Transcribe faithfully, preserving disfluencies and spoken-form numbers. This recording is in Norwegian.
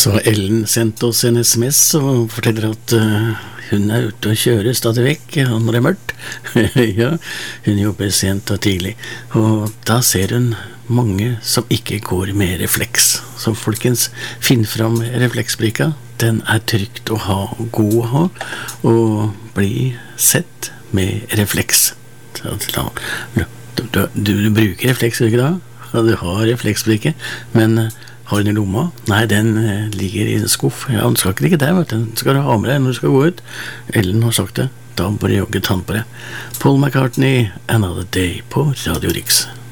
Så Ellen sendte oss en sms og forteller at uh, hun er ute og kjører stadig vekk når det er mørkt. Ja, hun jobber sent og tidlig, og da ser hun mange som ikke går med refleks. Så folkens, finn fram refleksbrika. Den er trygt å ha, god å ha, og bli sett med refleks. Du, du, du, du bruker refleks, ikke da? Ja, du har refleksbrikke, men har den i lomma? Nei, den eh, ligger i en skuff. Ja, den skal ikke ligge der, vet du. Den skal du ha med deg når du skal gå ut. Ellen har sagt det. Da må du jogge tann på det. Paul McCartney, Another Day på Radio Riks.